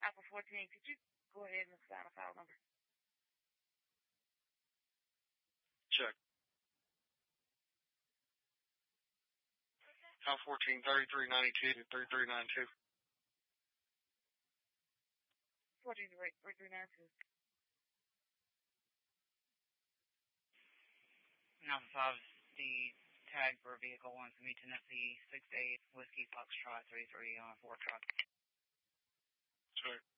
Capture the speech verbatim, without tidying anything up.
Alpha fourteen, could you go ahead and assign a file number? Check. Alpha fourteen, thirty-three ninety-two to thirty-three ninety-two. fourteen, thirty-three ninety-two. Alpha five, the tag for vehicle one to meet Tennessee six eight Whiskey Foxtrot three three on four truck. Check.